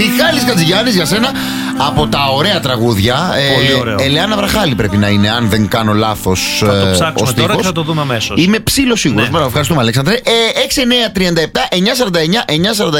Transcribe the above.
Μιχάλης Χατζηγιάννης για σένα. Από τα ωραία τραγούδια. Πολύ ωραίο. Ελεάνα Βραχάλη πρέπει να είναι, αν δεν κάνω λάθος. Θα το ψάξουμε τώρα και θα το δούμε αμέσως. Είμαι ψήλος σίγουρος. Ναι. Ευχαριστούμε, Αλέξανδρε. 6, 9, 37, 9, 49, 9, 49.